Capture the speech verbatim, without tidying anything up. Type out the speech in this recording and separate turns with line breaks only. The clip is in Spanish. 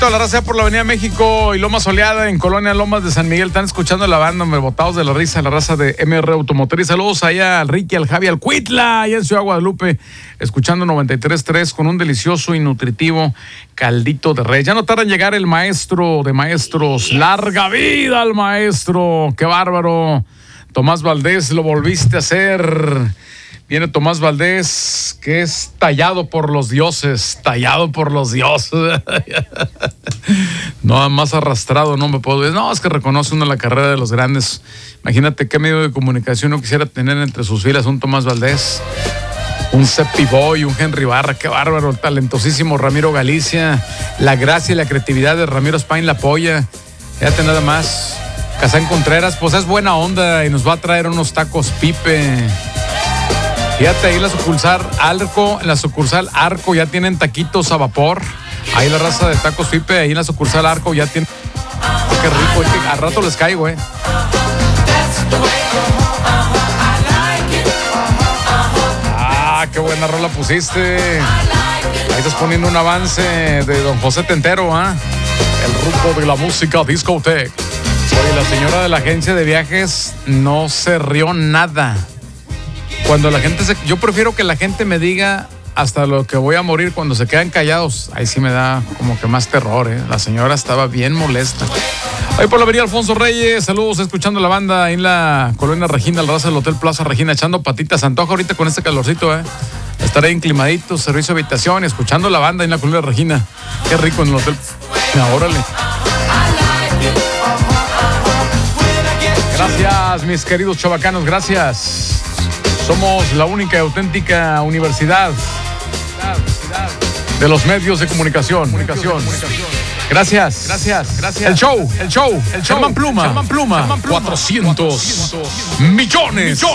La raza por la Avenida México y Loma Soleada en Colonia Lomas de San Miguel. Están escuchando la banda, me botados de la risa, la raza de M R Automotriz. Saludos allá al Ricky, al Javi, al Cuitla, allá en Ciudad Guadalupe, escuchando noventa y tres punto tres con un delicioso y nutritivo caldito de res. Ya no tarda en llegar el maestro de maestros. Larga vida al maestro, qué bárbaro. Tomás Valdés, lo volviste a hacer. Viene Tomás Valdés, que es tallado por los dioses, tallado por los dioses. No, más arrastrado no me puedo decir. No, es que reconoce uno la carrera de los grandes. Imagínate qué medio de comunicación no quisiera tener entre sus filas un Tomás Valdés, un Seppi Boy, un Henry Barra, qué bárbaro, el talentosísimo Ramiro Galicia, la gracia y la creatividad de Ramiro Spain la polla. Fíjate nada más. Casán Contreras, pues es buena onda y nos va a traer unos tacos Pipe. Fíjate, ahí la sucursal Arco, en la sucursal Arco ya tienen taquitos a vapor. Ahí la raza de tacos Pipe, ahí en la sucursal Arco ya tienen. Qué rico, es que a rato les caigo, eh. Ah, qué buena rola pusiste. Ahí estás poniendo un avance de Don José Tentero, ¿ah? ¿eh? El rumbo de la música discotech. Oye, la señora de la agencia de viajes no se rió nada. Cuando la gente se... Yo prefiero que la gente me diga hasta lo que voy a morir cuando se quedan callados. Ahí sí me da como que más terror, ¿eh? La señora estaba bien molesta. Ahí por la avenida Alfonso Reyes, saludos, escuchando la banda ahí en la Colonia Regina, la raza del Hotel Plaza Regina, echando patitas. Antoja ahorita con este calorcito, ¿eh? Estaré inclimadito, servicio de habitación, escuchando la banda en la Colonia Regina. Qué rico en el hotel. Órale. Gracias, mis queridos chavacanos, gracias. Somos la única y auténtica universidad de los medios de comunicación. comunicación. Gracias, gracias, gracias. El show, el show, el show. Sherman Pluma, Sherman Pluma, cuatrocientos millones.